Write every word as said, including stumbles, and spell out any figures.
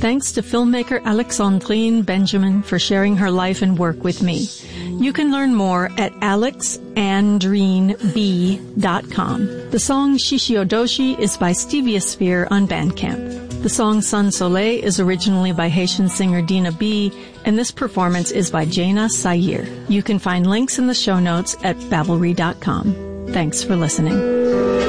thanks to filmmaker Alexandrine Benjamin for sharing her life and work with me. You can learn more at alex andrine b dot com. The song Shishiodoshi is by Stevia Sphere on Bandcamp. The song Sun Soleil is originally by Haitian singer Dina B, and this performance is by Jaina Sayer. You can find links in the show notes at babbelry dot com. Thanks for listening.